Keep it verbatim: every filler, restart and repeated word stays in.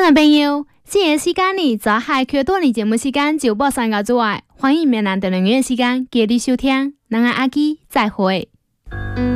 众朋友，今日時間呢，就係佢多年節目時間就播上個之外，歡迎明年第二月時間繼續收聽，咱阿基再會。